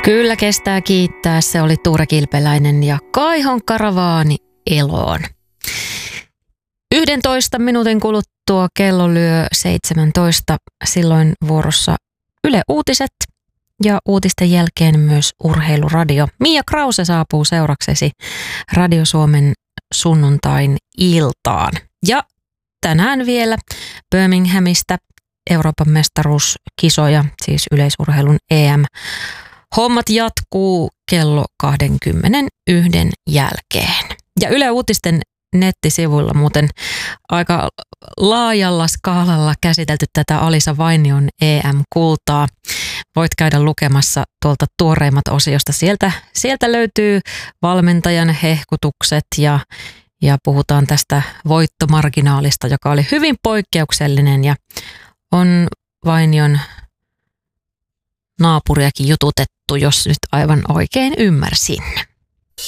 Kyllä kestää kiittää. Se oli Tuure Kilpeläinen ja Kaihon karavaani eloon. 11 minuutin kuluttua kello lyö 17. Silloin vuorossa Yle Uutiset ja uutisten jälkeen myös Urheiluradio. Mia Krause saapuu seuraksesi Radio Suomen sunnuntain iltaan. Ja tänään vielä Birminghamista Euroopan mestaruuskisoja, siis yleisurheilun EM. Hommat jatkuu kello 21 jälkeen. Ja Yle Uutisten nettisivuilla muuten aika laajalla skaalalla käsitelty tätä Alisa Vainion EM-kultaa. Voit käydä lukemassa tuolta tuoreimmat osiosta. Sieltä löytyy valmentajan hehkutukset ja puhutaan tästä voittomarginaalista, joka oli hyvin poikkeuksellinen ja on Vainion naapuriakin jututettu, jos nyt aivan oikein ymmärsin.